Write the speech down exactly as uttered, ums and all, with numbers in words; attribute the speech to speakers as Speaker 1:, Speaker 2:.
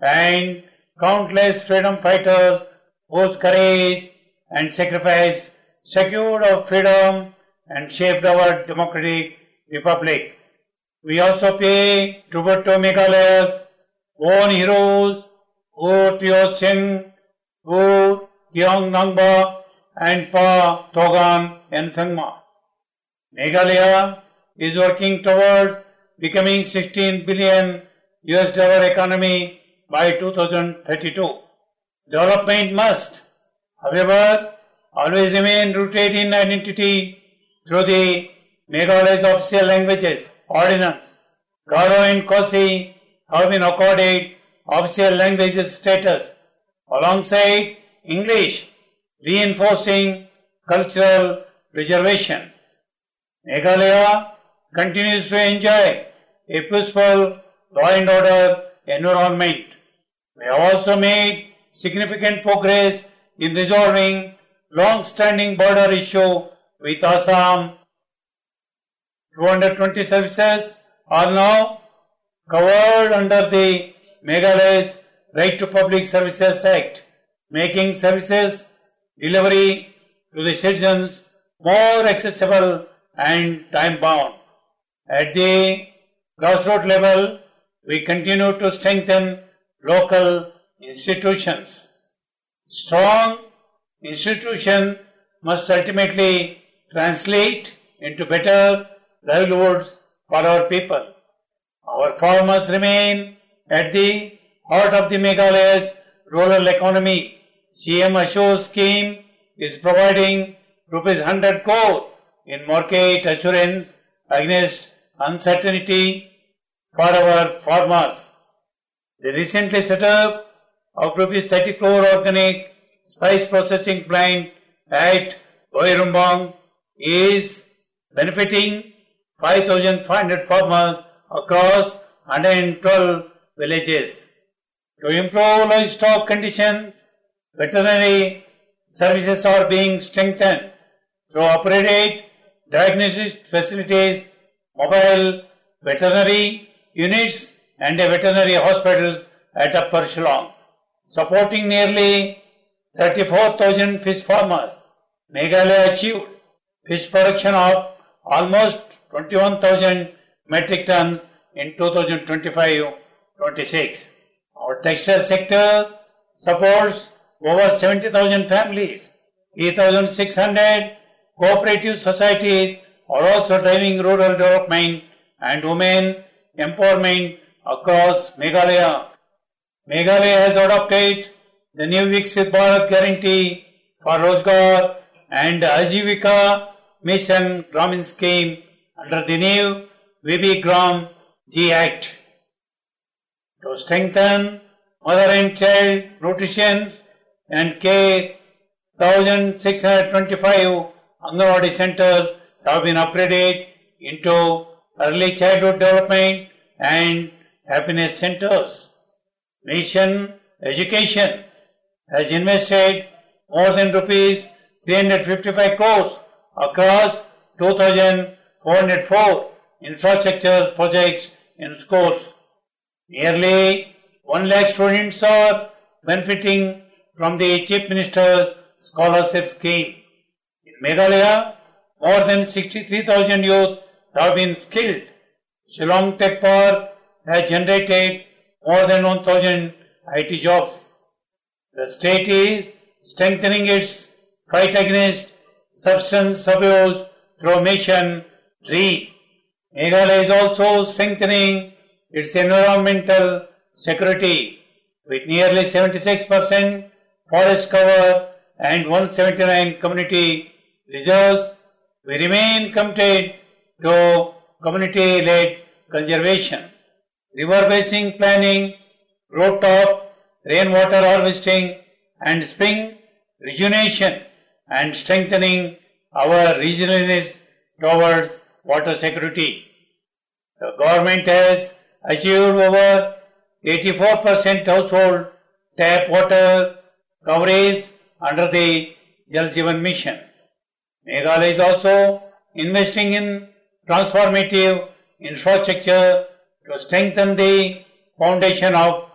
Speaker 1: and countless freedom fighters whose courage and sacrifice secured our freedom and shaped our democratic republic. We also pay tribute to Meghalaya's own heroes, U Teo Singh, U Keong Nangba, and Pa Thogan and Sangma. Meghalaya is working towards becoming sixteen billion U S dollar economy by two thousand thirty-two. Development must, however, always remain rooted in identity through the Meghalaya's official languages ordinance. Garo and Kosi have been accorded official languages status alongside English, reinforcing cultural preservation. Meghalaya continues to enjoy a peaceful law and order environment. We have also made significant progress in resolving long-standing border issue with Assam. two hundred twenty services are now covered under the Meghalaya's Right to Public Services Act, making services delivery to the citizens more accessible and time-bound. At the grassroots level, we continue to strengthen local institutions. Strong institutions must ultimately translate into better livelihoods for our people. Our farmers remain at the heart of the Meghalaya's rural economy. C M Ashok scheme is providing rupees one hundred crore in market assurance against uncertainty for our farmers. The recently set up of rupees thirty crore organic spice processing plant at Goirumbang is benefiting five thousand five hundred farmers across one hundred twelve villages. To improve livestock conditions, veterinary services are being strengthened through operated diagnostic facilities, mobile veterinary units and veterinary hospitals at Upper Shillong, supporting nearly thirty-four thousand fish farmers. Meghalaya achieved fish production of almost twenty-one thousand metric tons in two thousand twenty-five twenty-six. Our textile sector supports over seventy thousand families. three thousand six hundred cooperative societies are also driving rural development and women empowerment across Meghalaya. Meghalaya has adopted the new Viksit Bharat Guarantee for Rozgar and Ajivika Mission Gramin scheme under the new V B Gram G Act. To strengthen mother and child nutrition and care, one thousand six hundred twenty-five Anganwadi centers have been upgraded into early childhood development and happiness centers. Mission Education has invested more than rupees three hundred fifty-five crores across two thousand four hundred four infrastructure projects in schools. Nearly one lakh students are benefiting from the Chief Minister's Scholarship Scheme. In Meghalaya, more than sixty-three thousand youth have been skilled. Shillong Tech Park has generated more than one thousand I T jobs. The state is strengthening its fight against substance abuse through Mission DREAM. Meghalaya is also strengthening its environmental security with nearly seventy-six percent forest cover and one hundred seventy-nine community reserves. We remain committed to community-led conservation, river basin planning, rooftop rainwater harvesting and spring rejuvenation, and strengthening our regionalness towards water security. The government has achieved over eighty-four percent household tap water coverage under the Jal Jeevan Mission. Meghalaya is also investing in transformative infrastructure to strengthen the foundation of